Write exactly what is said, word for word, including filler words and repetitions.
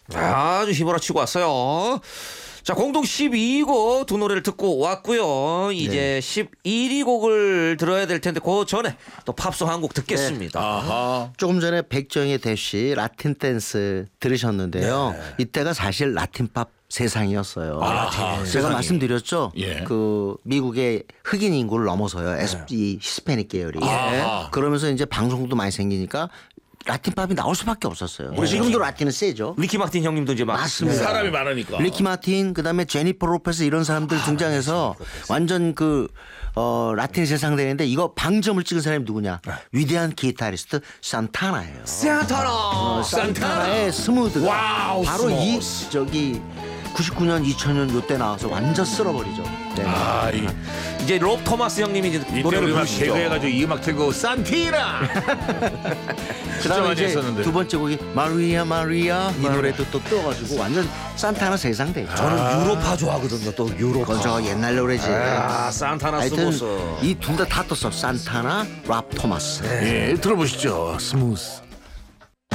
아주 휘몰아치고 왔어요. 자, 공동 십이 위 곡 두 노래를 듣고 왔고요. 이제 네. 십일 위 곡을 들어야 될 텐데 그 전에 또 팝송 한 곡 듣겠습니다. 아하. 조금 전에 백정희 대시 라틴 댄스 들으셨는데요. 네. 이때가 사실 라틴팝 세상이었어요. 아하, 제가 세상이. 말씀드렸죠. 예. 그 미국의 흑인 인구를 넘어서요. 에스피 히스패닉 계열이. 아하. 그러면서 이제 방송도 많이 생기니까 라틴팝이 나올 수밖에 없었어요. 우리 지금도 라틴은 세죠. 리키 마틴 형님도 이제 막 맞습니다. 사람이 많으니까. 리키 마틴 그다음에 제니퍼 로페스 이런 사람들 등장해서 완전 그 어, 라틴 세상 되는데 이거 방점을 찍은 사람이 누구냐? 위대한 기타리스트 산타나예요. 산타나. 어, 산타나의 스무드가 와우, 바로 스무스. 이 저기 구십구 년 이천 년 요때 나와서 완전 쓸어버리죠. 네. 아, 이, 이제 롭 토마스 형님이 이제 이때 노래를 우리 막 부르시죠. 개그해가지고 이 음악 틀고 산티나. 그다음에 많이 이제 했었는데. 두 번째 곡이 마리아 마리아 이 노래도 또 떠가지고 완전 산타나 세상 되죠. 저는 유로파 좋아하거든요. 또 유로파. 그건 저 옛날 노래지. 아, 산타나 하여튼 스무스. 이 둘 다 다 떴어. 산타나, 랍 토마스. 예, 들어보시죠. 스무스.